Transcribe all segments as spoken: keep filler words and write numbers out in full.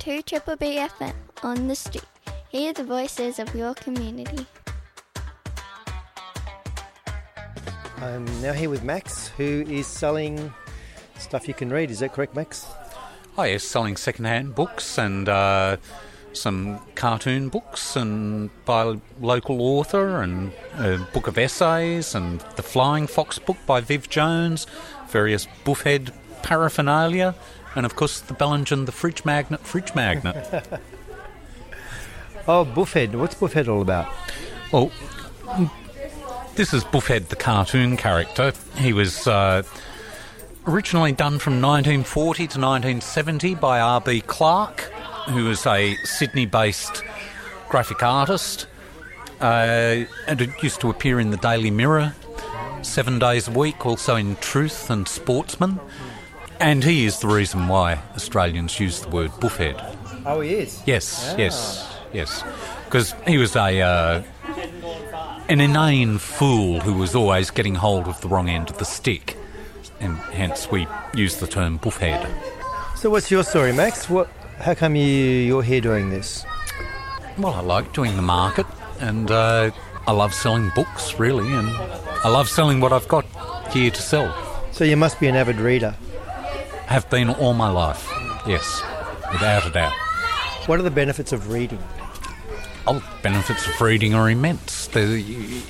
two Triple B F M on the street. Hear the voices of your community. I'm now here with Max, who is selling stuff you can read. Is that correct, Max? Oh yes, selling second-hand books and uh, some cartoon books and by a local author, and a book of essays, and the Flying Fox book by Viv Jones, various Buffhead paraphernalia, and of course the Bellingen the Fridge Magnet Fridge Magnet. Oh, Buffhead. What's Buffhead all about? Well, this is Buffhead the cartoon character. He was uh, originally done from nineteen forty to nineteen seventy by R B Clarke, who was a Sydney-based graphic artist, uh, and it used to appear in the Daily Mirror seven days a week, also in Truth and Sportsman, and he is the reason why Australians use the word Buffhead. Oh, he is? Yes, ah. yes, yes, because he was a uh, an inane fool who was always getting hold of the wrong end of the stick, and hence we use the term Buffhead. So what's your story, Max? What? How come you, you're here doing this? Well, I like doing the market, and uh, I love selling books, really, and I love selling what I've got here to sell. So you must be an avid reader. Have been all my life, yes, without a doubt. What are the benefits of reading? Oh, the benefits of reading are immense. The,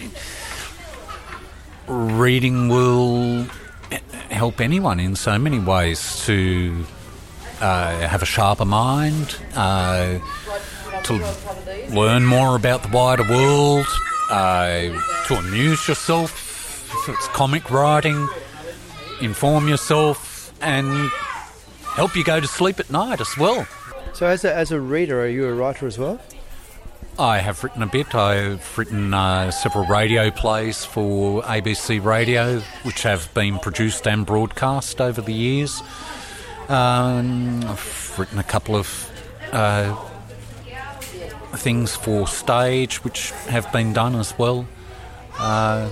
reading will help anyone in so many ways to uh, have a sharper mind, uh, to learn more about the wider world, uh, to amuse yourself, if it's comic writing, inform yourself, and help you go to sleep at night as well. So as a, as a reader, are you a writer as well? I have written a bit. I've written uh, several radio plays for A B C Radio, which have been produced and broadcast over the years. Um, I've written a couple of uh, things for stage, which have been done as well. Uh,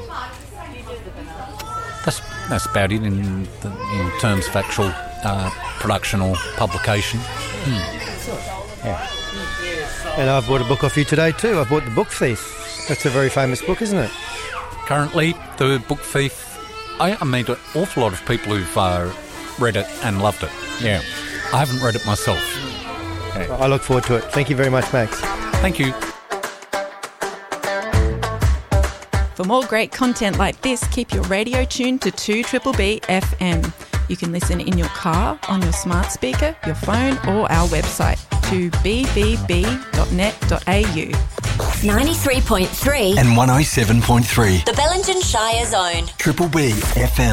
that's that's about it in the, in terms of actual uh, production or publication. Mm. Yeah. And I've bought a book off you today too. I bought The Book Thief. That's a very famous book, isn't it? Currently, The Book Thief, I, I meet an awful lot of people who've uh, read it and loved it. Yeah. I haven't read it myself. Okay. I look forward to it. Thank you very much, Max. Thank you. For more great content like this, keep your radio tuned to two Triple B F M. You can listen in your car, on your smart speaker, your phone, or our website to b b b dot net dot a u. ninety-three point three and one oh seven point three. The Bellingen Shire Zone. Triple B F M.